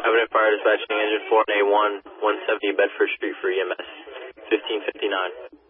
Evident fire dispatching engine 4A1, 170 Bedford Street for EMS, 1559.